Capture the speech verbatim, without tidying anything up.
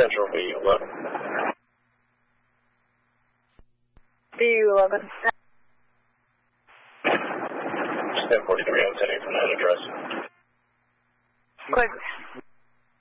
Central B eleven. B eleven. ten forty-three, I'm ten eight from that address. Quick.